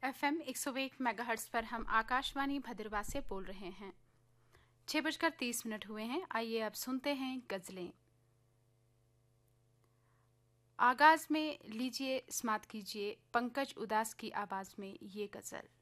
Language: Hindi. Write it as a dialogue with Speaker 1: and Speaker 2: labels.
Speaker 1: FM 101 मेगाहर्ट्ज पर हम आकाशवाणी भद्रवाह से बोल रहे हैं। 6:30 हुए हैं। आइए अब सुनते हैं गजलें। आगाज में लीजिए, समाप्त कीजिए पंकज उदास की आवाज में ये गजल।